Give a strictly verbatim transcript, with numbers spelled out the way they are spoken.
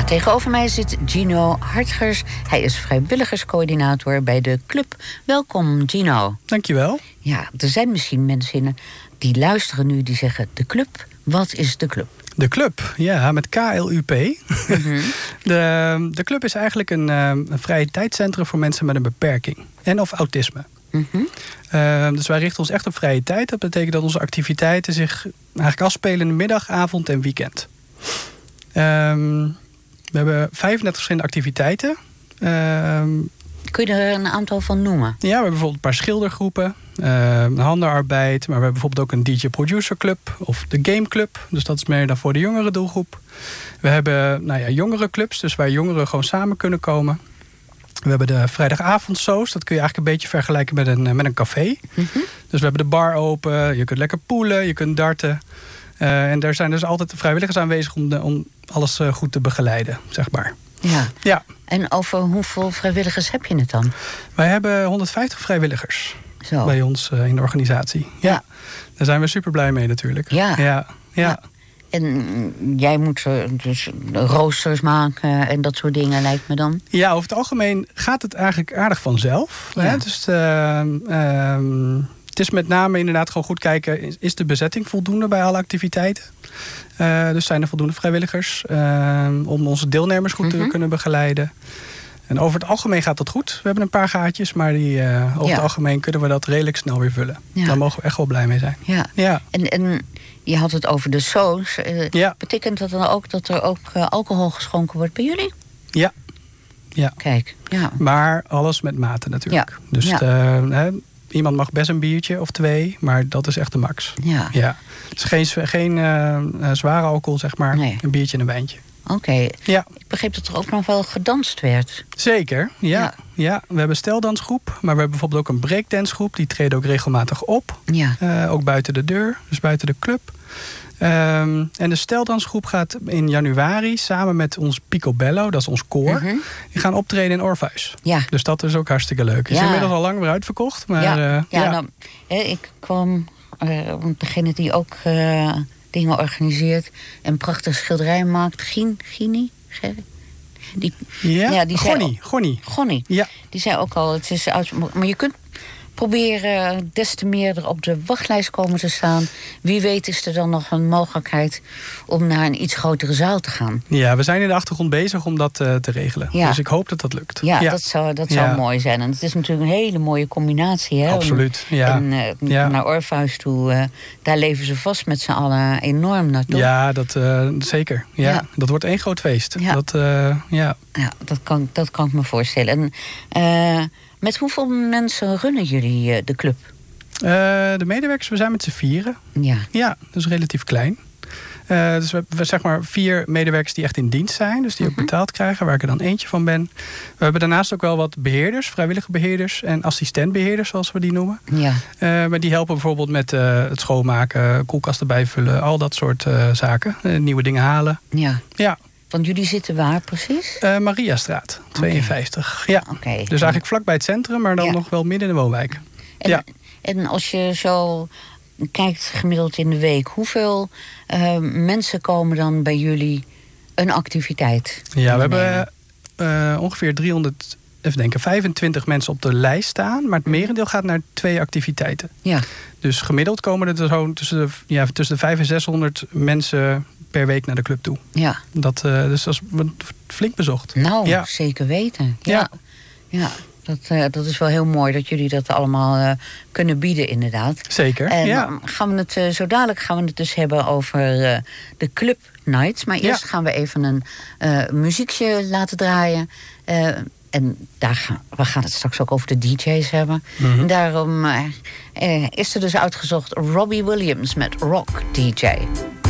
Ja, tegenover mij zit Gino Hartgers. Hij is vrijwilligerscoördinator bij de club. Welkom, Gino. Dankjewel. Ja, er zijn misschien mensen die luisteren nu die zeggen... de club, wat is de club? De club, ja, met K L U P. Mm-hmm. de, de club is eigenlijk een, een vrije tijdscentrum voor mensen met een beperking. En of autisme. Mm-hmm. Uh, dus wij richten ons echt op vrije tijd. Dat betekent dat onze activiteiten zich eigenlijk afspelen in de middag, avond en weekend. Um, we hebben vijfendertig verschillende activiteiten. Um, Kun je er een aantal van noemen? Ja, we hebben bijvoorbeeld een paar schildergroepen. Uh, handenarbeid. Maar we hebben bijvoorbeeld ook een D J-producer club. Of de game club. Dus dat is meer dan voor de jongere doelgroep. We hebben nou ja, jongere clubs. Dus waar jongeren gewoon samen kunnen komen. We hebben de vrijdagavondsoos. Dat kun je eigenlijk een beetje vergelijken met een, met een café. Mm-hmm. Dus we hebben de bar open. Je kunt lekker poelen. Je kunt darten. Uh, en daar zijn dus altijd vrijwilligers aanwezig om, de, om alles uh, goed te begeleiden, zeg maar. Ja. ja. En over hoeveel vrijwilligers heb je het dan? Wij hebben honderdvijftig vrijwilligers Zo. bij ons uh, in de organisatie. Ja. ja. Daar zijn we super blij mee natuurlijk. Ja. Ja. ja. ja. En jij moet dus roosters maken en dat soort dingen, lijkt me dan? Ja, over het algemeen gaat het eigenlijk aardig vanzelf. Ja. Hè? Dus uh, uh, het is met name inderdaad gewoon goed kijken... is de bezetting voldoende bij alle activiteiten? Uh, dus zijn er voldoende vrijwilligers... Uh, om onze deelnemers goed mm-hmm. te kunnen begeleiden. En over het algemeen gaat dat goed. We hebben een paar gaatjes, maar die, uh, over ja. het algemeen kunnen we dat redelijk snel weer vullen. Ja. Daar mogen we echt wel blij mee zijn. Ja. Ja. En, en je had het over de soos. Uh, ja. Betekent dat dan ook dat er ook uh, alcohol geschonken wordt bij jullie? Ja. ja. Kijk, ja. Maar alles met mate natuurlijk. Ja. Dus ja. Uh, hè, iemand mag best een biertje of twee, maar dat is echt de max. Ja. ja. Het is geen, geen uh, zware alcohol, zeg maar. Nee. Een biertje en een wijntje. Oké. Okay. Ja. Ik begreep dat er ook nog wel gedanst werd. Zeker, ja. ja. ja. We hebben een steldansgroep, maar we hebben bijvoorbeeld ook een breakdancegroep. Die treden ook regelmatig op. Ja. Uh, ook buiten de deur, dus buiten de club. Um, en de steldansgroep gaat in januari samen met ons Picobello, dat is ons koor, mm-hmm. die gaan optreden in Orpheus. Ja. Dus dat is ook hartstikke leuk. Is ja. inmiddels al lang weer uitverkocht. Maar, ja, uh, ja, ja. Nou, hè, ik kwam, uh, degene die ook uh, dingen organiseert en prachtige schilderijen maakt, Gien, Gini, die, ja, ja, die Gonnie, Gonnie. Gonnie. Ja. Die zei ook al, het is uit, maar je kunt proberen des te meer er op de wachtlijst komen te staan. Wie weet is er dan nog een mogelijkheid om naar een iets grotere zaal te gaan. Ja, we zijn in de achtergrond bezig om dat uh, te regelen. Ja. Dus ik hoop dat dat lukt. Ja, ja. dat zou, dat zou ja. mooi zijn. En het is natuurlijk een hele mooie combinatie. Hè? Absoluut, ja. En uh, ja. naar Orpheus toe, uh, daar leven ze vast met z'n allen enorm naartoe. Ja, dat, uh, zeker. Ja. Ja. Dat wordt één groot feest. Ja, dat, uh, ja. ja, dat, kan, dat kan ik me voorstellen. En, uh, met hoeveel mensen runnen jullie uh, de club? Uh, de medewerkers, we zijn met z'n vieren. Ja. Ja, dus relatief klein. Uh, dus we hebben zeg maar vier medewerkers die echt in dienst zijn. Dus die uh-huh. ook betaald krijgen, waar ik er dan eentje van ben. We hebben daarnaast ook wel wat beheerders, vrijwillige beheerders en assistentbeheerders, zoals we die noemen. Ja. Uh, maar die helpen bijvoorbeeld met uh, het schoonmaken, koelkasten bijvullen, al dat soort uh, zaken. Uh, nieuwe dingen halen. Ja. Ja. Want jullie zitten waar precies? Uh, Mariastraat, tweeënvijftig. Okay. Ja. Okay. Dus eigenlijk vlakbij het centrum, maar dan ja. nog wel midden in de woonwijk. En, ja. en als je zo kijkt gemiddeld in de week, hoeveel uh, mensen komen dan bij jullie een activiteit? Ja, we hebben uh, ongeveer driehonderd, even denken, vijfentwintig mensen op de lijst staan. Maar het merendeel gaat naar twee activiteiten. Ja. Dus gemiddeld komen er zo tussen de, ja, tussen de vijfhonderd en zeshonderd mensen per week naar de club toe. Ja. Dat, uh, dus dat is flink bezocht. Nou, ja. zeker weten. Ja. Ja. ja. Dat, uh, dat is wel heel mooi dat jullie dat allemaal uh, kunnen bieden, inderdaad. Zeker, en ja. gaan we het, uh, zo dadelijk gaan we het dus hebben over uh, de Club Nights. Maar eerst ja. gaan we even een uh, muziekje laten draaien. Uh, en daar gaan, we gaan het straks ook over de D J's hebben. Mm-hmm. En daarom uh, uh, is er dus uitgezocht Robbie Williams met Rock D J.